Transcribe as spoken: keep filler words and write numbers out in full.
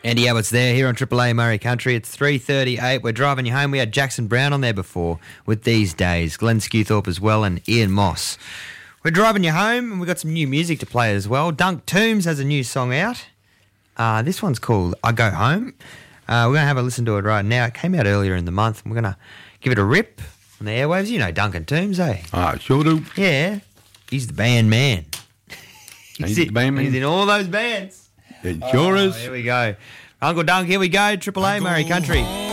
Andy Abbott's there here on Triple A Murray Country. It's three thirty-eight. We're driving you home. We had Jackson Brown on there before with These Days. Glenn Skewthorpe as well and Ian Moss. We're driving you home and we've got some new music to play as well. Dunk Toombs has a new song out. Uh, this one's called I Go Home. Uh, we're going to have a listen to it right now. It came out earlier in the month and we're going to give it a rip on the airwaves. You know Duncan Toombs, eh? Ah, sure do. Yeah. He's the band man. he's, He's the band man. He's in all those bands. It sure oh, is. Here we go. Uncle Dunk, here we go. Triple A Murray Country.